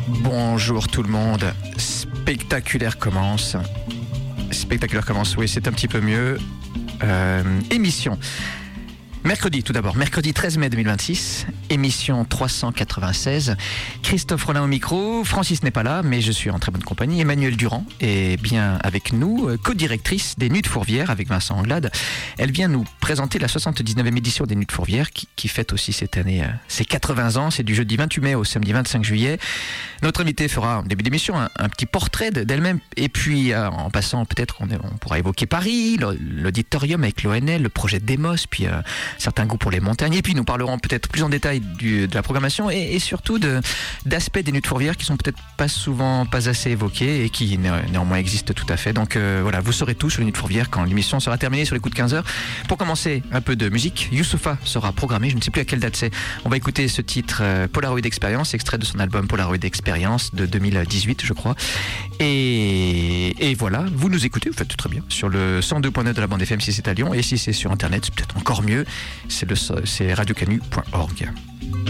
Bonjour tout le monde. Spectaculaire commence, oui, c'est un petit peu mieux. Émission. Mercredi, tout d'abord, mercredi 13 mai 2026, émission 396. Christophe Rollin au micro, Francis n'est pas là, mais je suis en très bonne compagnie. Emmanuelle Durand est bien avec nous, co-directrice des Nuits de Fourvière avec Vincent Anglade. Elle vient nous présenter la 79e édition des Nuits de Fourvière qui fête aussi cette année ses 80 ans. C'est du jeudi 28 mai au samedi 25 juillet. Notre invitée fera, en début d'émission, un petit portrait d'elle-même. Et puis, en passant, peut-être on pourra évoquer Paris, l'auditorium avec l'ONL, le projet Demos, puis certains goûts pour les montagnes. Et puis, nous parlerons peut-être plus en détail de la programmation et surtout d'aspects des Nuits de Fourvière qui sont peut-être pas assez évoqués et qui néanmoins existent tout à fait. Donc voilà, vous saurez tout sur les Nuits de Fourvière quand l'émission sera terminée sur les coups de 15h. Pour commencer, un peu de musique. Youssoupha sera programmé, je ne sais plus à quelle date c'est. On va écouter ce titre Polaroid Experience, extrait de son album Polaroid Experience de 2018, je crois. Et voilà, vous nous écoutez, vous faites très bien, sur le 102.9 de la bande FM si c'est à Lyon, et si c'est sur Internet, c'est peut-être encore mieux, c'est radiocanu.org.